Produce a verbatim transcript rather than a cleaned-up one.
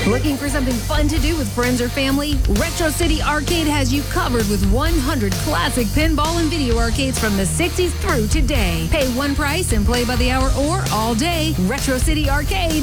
Looking for something fun to do with friends or family? Retro City Arcade has you covered with one hundred classic pinball and video arcades from the sixties through today. Pay one price and play by the hour or all day. Retro City Arcade.